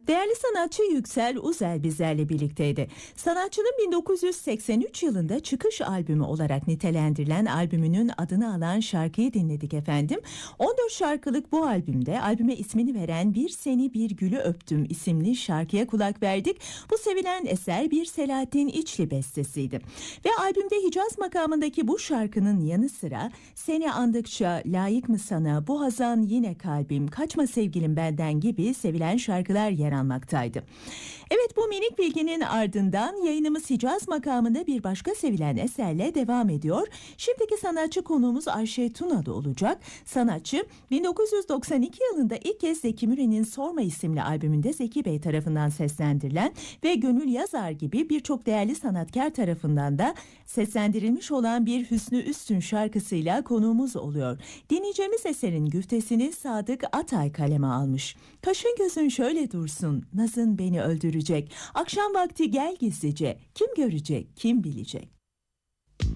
Değerli sanatçı Yüksel Uzel bizlerle birlikteydi. Sanatçının 1983 yılında çıkış albümü olarak nitelendirilen albümünün adını alan şarkıyı dinledik efendim. 14 şarkılık bu albümde albüme ismini veren Bir Seni Bir Gülü Öptüm isimli şarkıya kulak verdik. Bu sevilen eser bir Selahattin İçli bestesiydi. Ve albümde Hicaz makamındaki bu şarkının yanı sıra Seni Andıkça, Layık Mı Sana, Bu Hazan Yine Kalbim, Kaçma Sevgilim Benden gibi sevilen şarkılar yer almaktaydı. Evet, bu minik bilginin ardından yayınımız Hicaz makamında bir başka sevilen eserle devam ediyor. Şimdiki sanatçı konuğumuz Ayşe Tuna'da olacak. Sanatçı 1992 yılında ilk kez Zeki Müren'in Sorma isimli albümünde Zeki Bey tarafından seslendirilen ve Gönül Yazar gibi birçok değerli sanatçı tarafından da seslendirilmiş olan bir Hüsnü Üstün şarkısıyla konuğumuz oluyor. Dinleyeceğimiz eserin güftesini Sadık Atay kaleme almış. Kaşın gözün şöyle dursun, nazın beni öldürecek. Akşam vakti gel gizlice, kim görecek, kim bilecek?